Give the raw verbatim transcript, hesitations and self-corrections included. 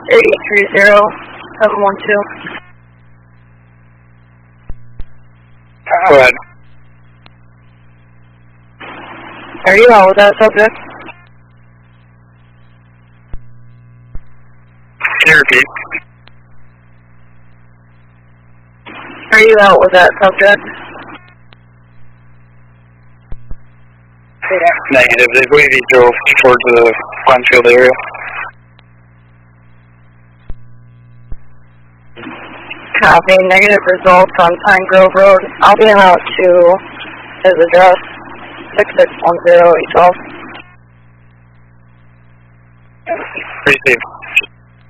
eight three zero seven one two. Go ahead. Are you out with that subject? Can you repeat? Are you out with that subject? Negative. They believe he drove towards the Glenfield area. Copy. Negative results on Pine Grove Road. I'll be en route to his address, six six one zero eight twelve. Received.